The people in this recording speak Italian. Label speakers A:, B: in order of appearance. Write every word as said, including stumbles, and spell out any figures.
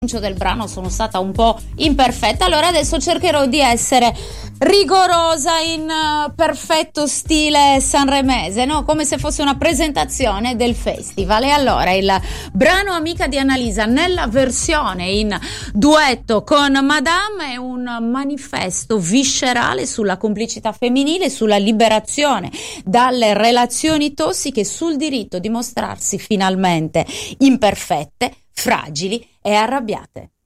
A: del brano sono stata un po' imperfetta, allora adesso cercherò di essere rigorosa in uh, perfetto stile sanremese, no? Come se fosse una presentazione del festival. E allora il brano Amica di Annalisa nella versione in duetto con Madame è un manifesto viscerale sulla complicità femminile, sulla liberazione dalle relazioni tossiche, sul diritto di mostrarsi finalmente imperfette, fragili e arrabbiate.